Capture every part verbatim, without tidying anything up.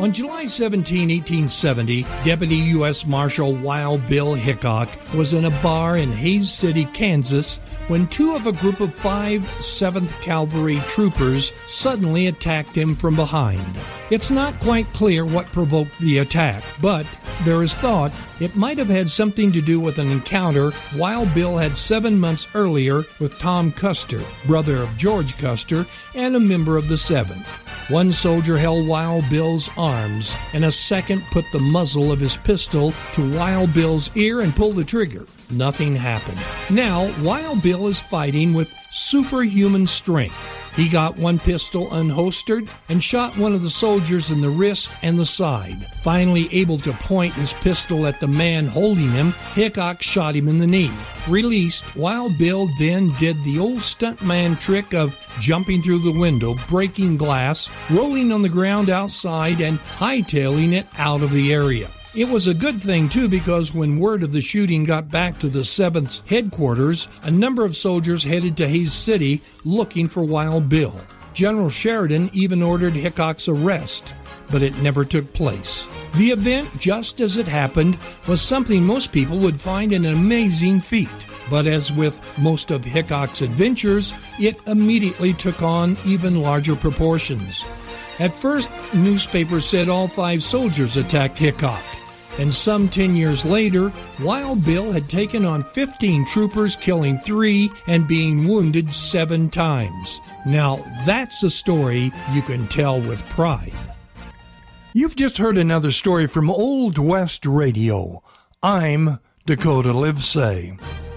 On July seventeenth, eighteen seventy, Deputy U S Marshal Wild Bill Hickok was in a bar in Hays City, Kansas, when two of a group of five seventh Cavalry troopers suddenly attacked him from behind. It's not quite clear what provoked the attack, but there is thought it might have had something to do with an encounter Wild Bill had seven months earlier with Tom Custer, brother of George Custer, and a member of the seventh. One soldier held Wild Bill's arms, and a second put the muzzle of his pistol to Wild Bill's ear and pulled the trigger. Nothing happened. Now, Wild Bill is fighting with superhuman strength. He got one pistol unholstered and shot one of the soldiers in the wrist and the side. Finally able to point his pistol at the man holding him, Hickok shot him in the knee. Released, Wild Bill then did the old stuntman trick of jumping through the window, breaking glass, rolling on the ground outside, and hightailing it out of the area. It was a good thing, too, because when word of the shooting got back to the seventh's headquarters, a number of soldiers headed to Hays City looking for Wild Bill. General Sheridan even ordered Hickok's arrest, but it never took place. The event, just as it happened, was something most people would find an amazing feat. But as with most of Hickok's adventures, it immediately took on even larger proportions. At first, newspapers said all five soldiers attacked Hickok. And some ten years later, Wild Bill had taken on fifteen troopers, killing three and being wounded seven times. Now, that's a story you can tell with pride. You've just heard another story from Old West Radio. I'm Dakota Livesay.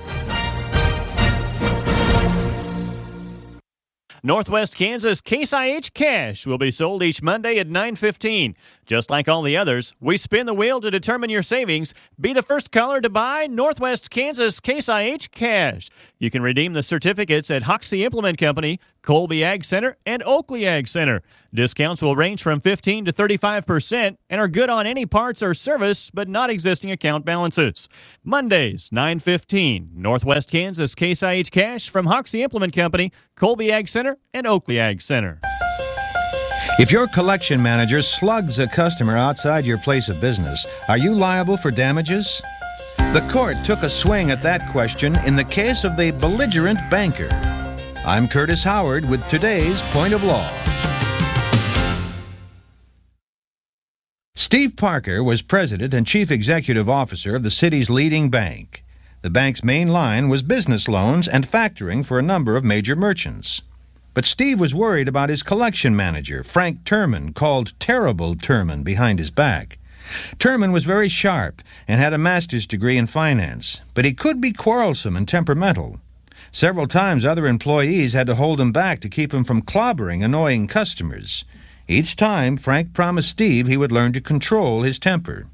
Northwest Kansas Case I H Cash will be sold each Monday at nine fifteen. Just like all the others, we spin the wheel to determine your savings. Be the first caller to buy Northwest Kansas Case I H Cash. You can redeem the certificates at Hoxie Implement Company, Colby Ag Center, and Oakley Ag Center. Discounts will range from fifteen to thirty-five percent and are good on any parts or service, but not existing account balances. Mondays, nine fifteen. Northwest Kansas Case I H Cash from Hoxie Implement Company, Colby Ag Center, and Oakley Ag Center. If your collection manager slugs a customer outside your place of business, are you liable for damages? The court took a swing at that question in the case of the belligerent banker. I'm Curtis Howard with today's Point of Law. Steve Parker was president and chief executive officer of the city's leading bank. The bank's main line was business loans and factoring for a number of major merchants. But Steve was worried about his collection manager, Frank Turman, called Terrible Turman behind his back. Turman was very sharp and had a master's degree in finance, but he could be quarrelsome and temperamental. Several times other employees had to hold him back to keep him from clobbering annoying customers. Each time, Frank promised Steve he would learn to control his temper.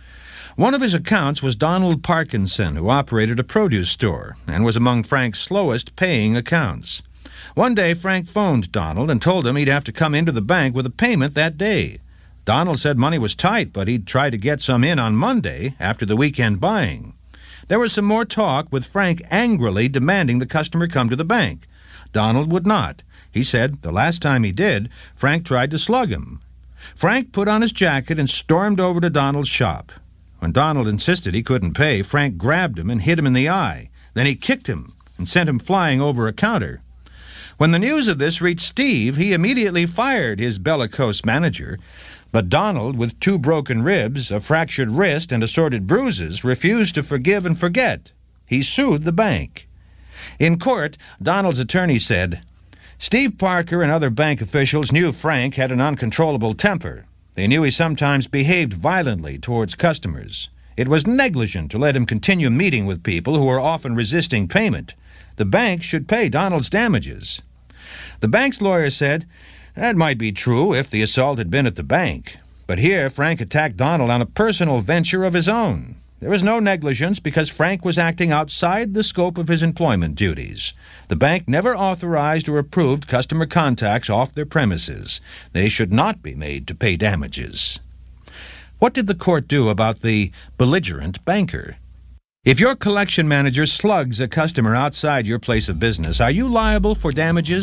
One of his accounts was Donald Parkinson, who operated a produce store and was among Frank's slowest paying accounts. One day, Frank phoned Donald and told him he'd have to come into the bank with a payment that day. Donald said money was tight, but he'd try to get some in on Monday after the weekend buying. There was some more talk, with Frank angrily demanding the customer come to the bank. Donald would not. He said the last time he did, Frank tried to slug him. Frank put on his jacket and stormed over to Donald's shop. When Donald insisted he couldn't pay, Frank grabbed him and hit him in the eye. Then he kicked him and sent him flying over a counter. When the news of this reached Steve, he immediately fired his bellicose manager. But Donald, with two broken ribs, a fractured wrist, and assorted bruises, refused to forgive and forget. He sued the bank. In court, Donald's attorney said, Steve Parker and other bank officials knew Frank had an uncontrollable temper. They knew he sometimes behaved violently towards customers. It was negligent to let him continue meeting with people who were often resisting payment. The bank should pay Donald's damages. The bank's lawyer said, that might be true if the assault had been at the bank. But here, Frank attacked Donald on a personal venture of his own. There was no negligence because Frank was acting outside the scope of his employment duties. The bank never authorized or approved customer contacts off their premises. They should not be made to pay damages. What did the court do about the belligerent banker? If your collection manager slugs a customer outside your place of business, are you liable for damages?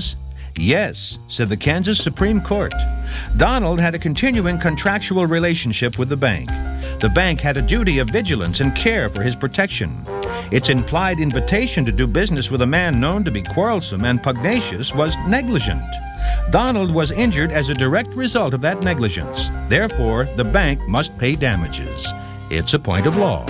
Yes, said the Kansas Supreme Court. Donald had a continuing contractual relationship with the bank. The bank had a duty of vigilance and care for his protection. Its implied invitation to do business with a man known to be quarrelsome and pugnacious was negligent. Donald was injured as a direct result of that negligence. Therefore, the bank must pay damages. It's a point of law.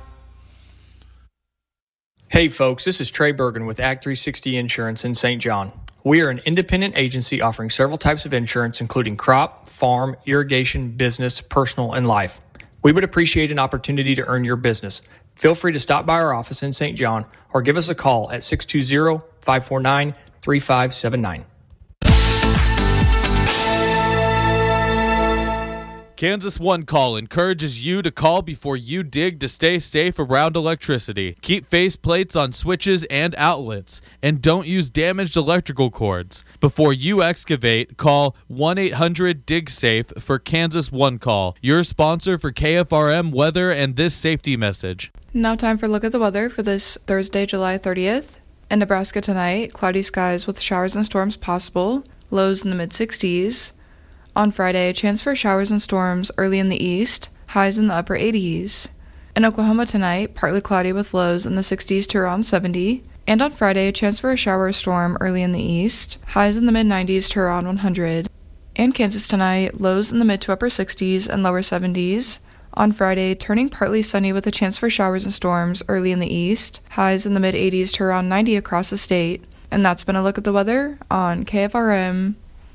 Hey folks, this is Trey Bergen with Act three sixty Insurance in Saint John. We are an independent agency offering several types of insurance, including crop, farm, irrigation, business, personal, and life. We would appreciate an opportunity to earn your business. Feel free to stop by our office in Saint John or give us a call at six two zero, five four nine, three five seven nine. Kansas One Call encourages you to call before you dig to stay safe around electricity. Keep face plates on switches and outlets, and don't use damaged electrical cords. Before you excavate, call one eight hundred dig safe for Kansas One Call, your sponsor for K F R M weather and this safety message. Now time for a look at the weather for this Thursday, July thirtieth. In Nebraska tonight, cloudy skies with showers and storms possible, lows in the mid sixties. On Friday, chance for showers and storms early in the east, highs in the upper eighties. In Oklahoma tonight, partly cloudy with lows in the sixties to around seventy. And on Friday, chance for a shower or storm early in the east, highs in the mid nineties to around one hundred. And Kansas tonight, lows in the mid to upper sixties and lower seventies. On Friday, turning partly sunny with a chance for showers and storms early in the east, highs in the mid eighties to around ninety across the state. And that's been a look at the weather on K F R M.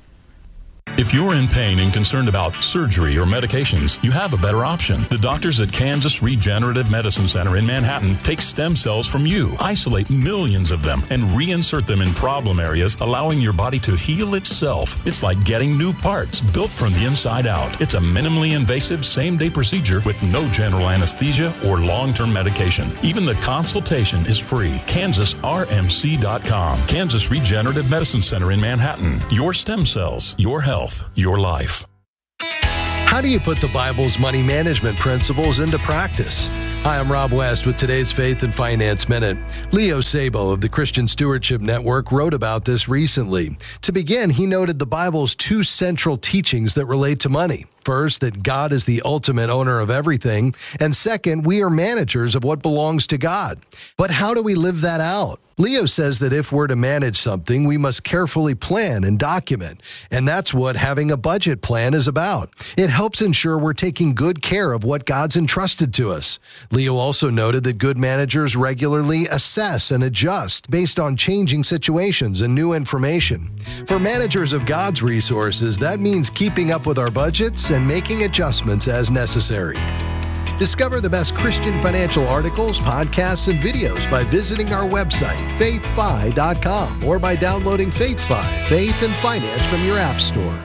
If you're in pain and concerned about surgery or medications, you have a better option. The doctors at Kansas Regenerative Medicine Center in Manhattan take stem cells from you, isolate millions of them, and reinsert them in problem areas, allowing your body to heal itself. It's like getting new parts built from the inside out. It's a minimally invasive same-day procedure with no general anesthesia or long-term medication. Even the consultation is free. Kansas R M C dot com. Kansas Regenerative Medicine Center in Manhattan. Your stem cells, your health. Health, your life. How do you put the Bible's money management principles into practice? Hi, I'm Rob West with today's Faith and Finance Minute. Leo Sabo of the Christian Stewardship Network wrote about this recently. To begin, he noted the Bible's two central teachings that relate to money. First, that God is the ultimate owner of everything, and second, we are managers of what belongs to God. But how do we live that out? Leo says that if we're to manage something, we must carefully plan and document, and that's what having a budget plan is about. It helps ensure we're taking good care of what God's entrusted to us. Leo also noted that good managers regularly assess and adjust based on changing situations and new information. For managers of God's resources, that means keeping up with our budgets and making adjustments as necessary. Discover the best Christian financial articles, podcasts, and videos by visiting our website, faith fi dot com, or by downloading FaithFi, Faith and Finance, from your app store.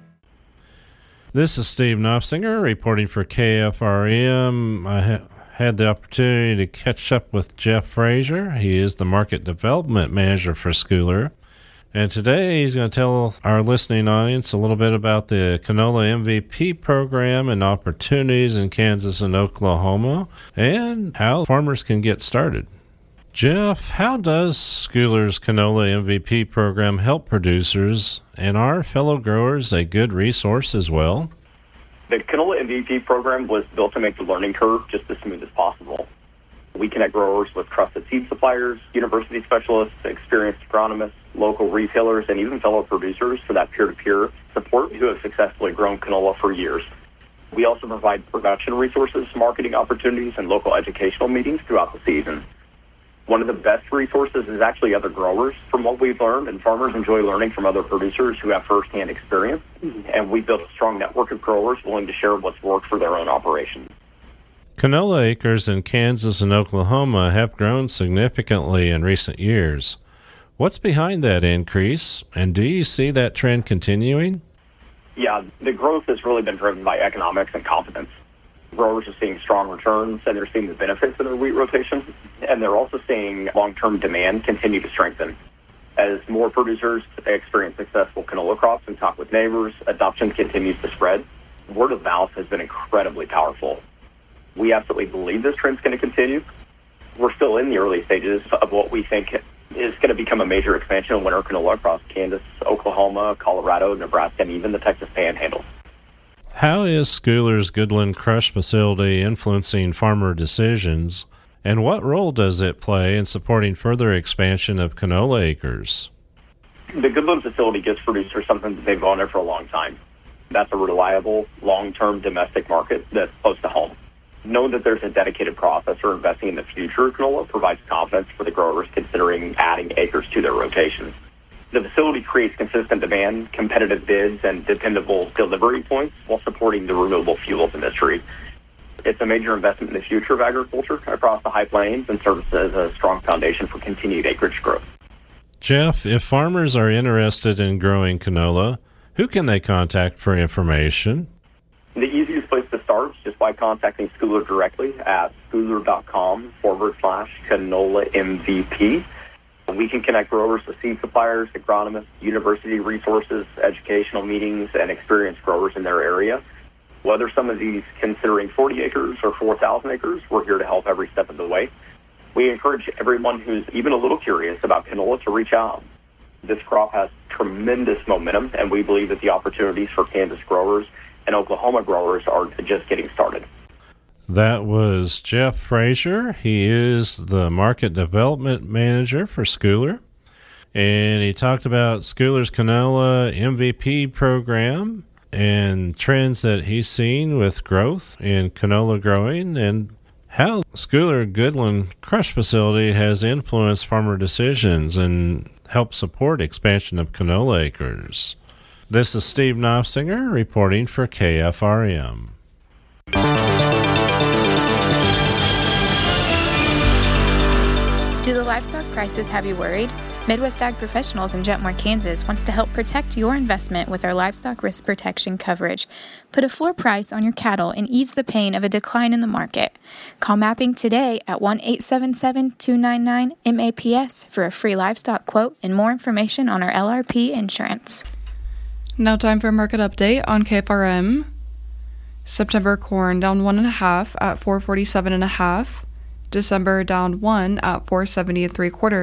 This is Steve Knopfinger reporting for K F R M. I ha- had the opportunity to catch up with Jeff Frazier. He is the Market Development Manager for Schooler. And today he's going to tell our listening audience a little bit about the canola M V P program and opportunities in Kansas and Oklahoma, and how farmers can get started. Jeff, how does Schooler's canola M V P program help producers, and are fellow growers a good resource as well? The canola M V P program was built to make the learning curve just as smooth as possible. We connect growers with trusted seed suppliers, university specialists, experienced agronomists, local retailers, and even fellow producers for that peer-to-peer support who have successfully grown canola for years. We also provide production resources, marketing opportunities, and local educational meetings throughout the season. One of the best resources is actually other growers, from what we've learned, and farmers enjoy learning from other producers who have firsthand experience. And we've built a strong network of growers willing to share what's worked for their own operations. Canola acres in Kansas and Oklahoma have grown significantly in recent years. What's behind that increase, and do you see that trend continuing? Yeah, the growth has really been driven by economics and confidence. Growers are seeing strong returns, and they're seeing the benefits of their wheat rotation, and they're also seeing long-term demand continue to strengthen. As more producers experience successful canola crops and talk with neighbors, adoption continues to spread. Word of mouth has been incredibly powerful. We absolutely believe this trend's going to continue. We're still in the early stages of what we think is going to become a major expansion of winter canola across Kansas, Oklahoma, Colorado, Nebraska, and even the Texas Panhandle. How is Schooler's Goodland Crush Facility influencing farmer decisions, and what role does it play in supporting further expansion of canola acres? The Goodland facility gives producers something that they've wanted for a long time. That's a reliable, long-term domestic market that's close to home. Knowing that there's a dedicated processor investing in the future of canola provides confidence for the growers considering adding acres to their rotation. The facility creates consistent demand, competitive bids, and dependable delivery points while supporting the renewable fuels industry. It's a major investment in the future of agriculture across the High Plains and serves as a strong foundation for continued acreage growth. Jeff, if farmers are interested in growing canola, who can they contact for information? The easiest place to start is just by contacting Schooler directly at schooler.com forward slash canola MVP. We can connect growers with seed suppliers, agronomists, university resources, educational meetings, and experienced growers in their area. Whether some of these considering forty acres or four thousand acres, we're here to help every step of the way. We encourage everyone who's even a little curious about canola to reach out. This crop has tremendous momentum, and we believe that the opportunities for Kansas growers and Oklahoma growers are just getting started. That was Jeff Frazier. He is the Market Development Manager for Schooler. And he talked about Schooler's Canola M V P program and trends that he's seen with growth in canola growing and how Schooler Goodland Crush Facility has influenced farmer decisions and helped support expansion of canola acres. This is Steve Knopfsinger reporting for K F R M. Do the livestock prices have you worried? Midwest Ag Professionals in Jetmore, Kansas wants to help protect your investment with our livestock risk protection coverage. Put a floor price on your cattle and ease the pain of a decline in the market. Call Mapping today at one eight seven seven, two nine nine, M A P S for a free livestock quote and more information on our L R P insurance. Now time for a market update on K F R M. September corn down one and a half at four forty-seven and a half. December down one at four seventy and three quarters.